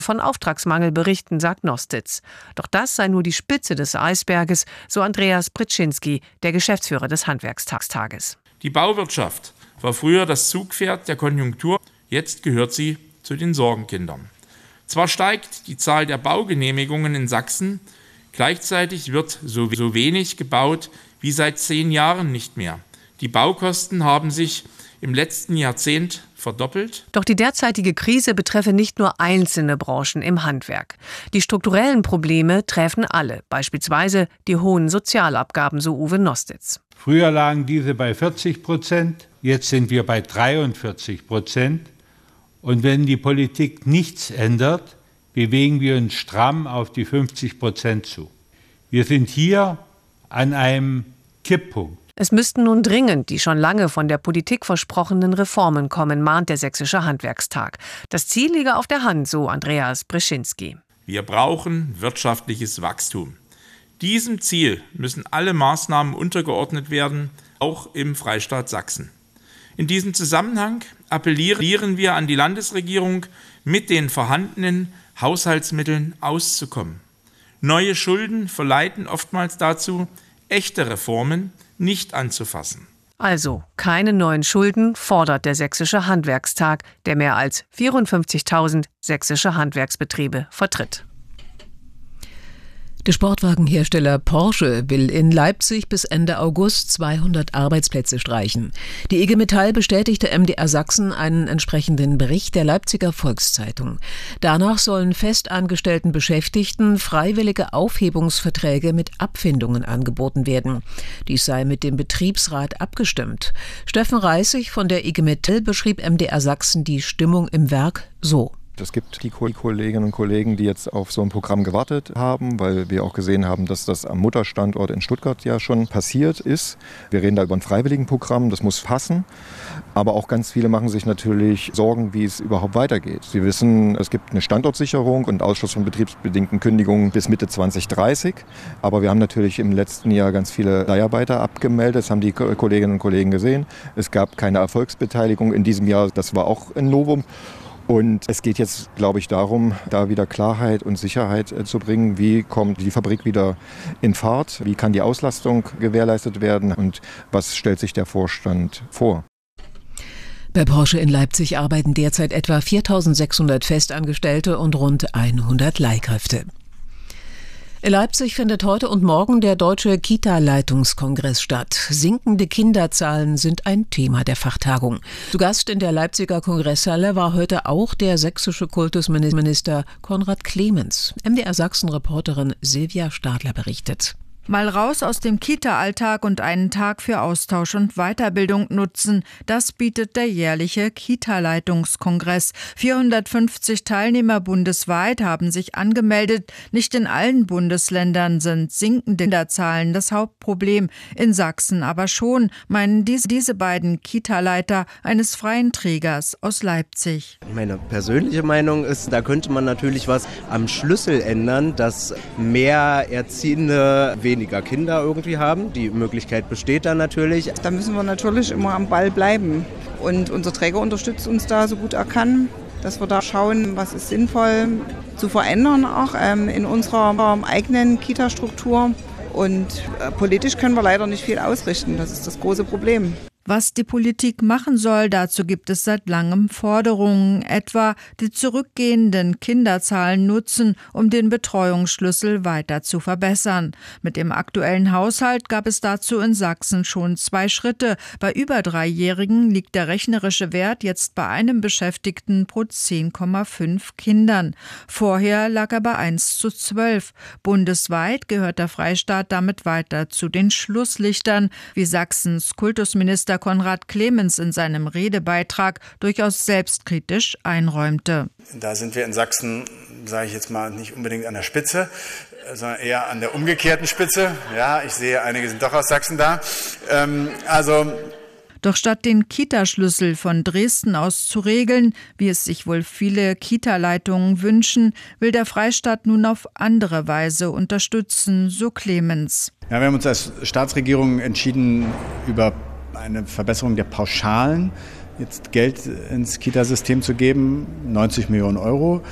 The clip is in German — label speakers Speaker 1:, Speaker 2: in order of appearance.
Speaker 1: von Auftragsmangel berichten, sagt Nostitz. Doch das sei nur die Spitze des Eisberges, so Andreas Brzezinski, der Geschäftsführer des Handwerkstages.
Speaker 2: Die Bauwirtschaft war früher das Zugpferd der Konjunktur, jetzt gehört sie zu den Sorgenkindern. Zwar steigt die Zahl der Baugenehmigungen in Sachsen, gleichzeitig wird so wenig gebaut wie seit 10 Jahren nicht mehr. Die Baukosten haben sich im letzten Jahrzehnt verdoppelt.
Speaker 1: Doch die derzeitige Krise betreffe nicht nur einzelne Branchen im Handwerk. Die strukturellen Probleme treffen alle, beispielsweise die hohen Sozialabgaben, so Uwe Nostitz.
Speaker 3: Früher lagen diese bei 40%, jetzt sind wir bei 43%. Und wenn die Politik nichts ändert, bewegen wir uns stramm auf die 50% zu. Wir sind hier an einem Kipppunkt.
Speaker 1: Es müssten nun dringend die schon lange von der Politik versprochenen Reformen kommen, mahnt der Sächsische Handwerkstag. Das Ziel liege auf der Hand, so Andreas Brzezinski.
Speaker 2: Wir brauchen wirtschaftliches Wachstum. Diesem Ziel müssen alle Maßnahmen untergeordnet werden, auch im Freistaat Sachsen. In diesem Zusammenhang appellieren wir an die Landesregierung, mit den vorhandenen Haushaltsmitteln auszukommen. Neue Schulden verleiten oftmals dazu, echte Reformen nicht anzufassen.
Speaker 1: Also keine neuen Schulden, fordert der Sächsische Handwerkstag, der mehr als 54.000 sächsische Handwerksbetriebe vertritt. Der Sportwagenhersteller Porsche will in Leipzig bis Ende August 200 Arbeitsplätze streichen. Die IG Metall bestätigte MDR Sachsen einen entsprechenden Bericht der Leipziger Volkszeitung. Danach sollen festangestellten Beschäftigten freiwillige Aufhebungsverträge mit Abfindungen angeboten werden. Dies sei mit dem Betriebsrat abgestimmt. Steffen Reissig von der IG Metall beschrieb MDR Sachsen die Stimmung im Werk so.
Speaker 4: Es gibt die Kolleginnen und Kollegen, die jetzt auf so ein Programm gewartet haben, weil wir auch gesehen haben, dass das am Mutterstandort in Stuttgart ja schon passiert ist. Wir reden da über ein Freiwilligenprogramm, das muss passen. Aber auch ganz viele machen sich natürlich Sorgen, wie es überhaupt weitergeht. Sie wissen, es gibt eine Standortsicherung und Ausschluss von betriebsbedingten Kündigungen bis Mitte 2030. Aber wir haben natürlich im letzten Jahr ganz viele Leiharbeiter abgemeldet. Das haben die Kolleginnen und Kollegen gesehen. Es gab keine Erfolgsbeteiligung in diesem Jahr. Das war auch ein Novum. Und es geht jetzt, glaube ich, darum, da wieder Klarheit und Sicherheit zu bringen. Wie kommt die Fabrik wieder in Fahrt? Wie kann die Auslastung gewährleistet werden? Und was stellt sich der Vorstand vor?
Speaker 1: Bei Porsche in Leipzig arbeiten derzeit etwa 4.600 Festangestellte und rund 100 Leihkräfte. In Leipzig findet heute und morgen der Deutsche Kita-Leitungskongress statt. Sinkende Kinderzahlen sind ein Thema der Fachtagung. Zu Gast in der Leipziger Kongresshalle war heute auch der sächsische Kultusminister Konrad Clemens. MDR Sachsen-Reporterin Silvia Stadler berichtet.
Speaker 5: Mal raus aus dem Kita-Alltag und einen Tag für Austausch und Weiterbildung nutzen. Das bietet der jährliche Kita-Leitungskongress. 450 Teilnehmer bundesweit haben sich angemeldet. Nicht in allen Bundesländern sind sinkende Kinderzahlen das Hauptproblem. In Sachsen aber schon, meinen diese beiden Kita-Leiter eines freien Trägers aus Leipzig.
Speaker 6: Meine persönliche Meinung ist, da könnte man natürlich was am Schlüssel ändern, dass mehr Erziehende weniger Kinder irgendwie haben. Die Möglichkeit besteht dann natürlich.
Speaker 7: Da müssen wir natürlich immer am Ball bleiben. Und unser Träger unterstützt uns da so gut er kann, dass wir da schauen, was ist sinnvoll zu verändern, auch in unserer eigenen Kita-Struktur. Und politisch können wir leider nicht viel ausrichten. Das ist das große Problem.
Speaker 5: Was die Politik machen soll, dazu gibt es seit langem Forderungen, etwa die zurückgehenden Kinderzahlen nutzen, um den Betreuungsschlüssel weiter zu verbessern. Mit dem aktuellen Haushalt gab es dazu in Sachsen schon 2 Schritte. Bei über 3-Jährigen liegt der rechnerische Wert jetzt bei einem Beschäftigten pro 10,5 Kindern. Vorher lag er bei 1:12. Bundesweit gehört der Freistaat damit weiter zu den Schlusslichtern, wie Sachsens Kultusminister Konrad Clemens in seinem Redebeitrag durchaus selbstkritisch einräumte.
Speaker 8: Da sind wir in Sachsen, sage ich jetzt mal, nicht unbedingt an der Spitze, sondern eher an der umgekehrten Spitze. Ja, ich sehe, einige sind doch aus Sachsen da.
Speaker 5: Doch statt den Kitaschlüssel von Dresden aus zu regeln, wie es sich wohl viele Kita-Leitungen wünschen, will der Freistaat nun auf andere Weise unterstützen, so Clemens.
Speaker 8: Ja, wir haben uns als Staatsregierung entschieden, über eine Verbesserung der Pauschalen jetzt Geld ins Kitasystem zu geben, 90 Millionen Euro.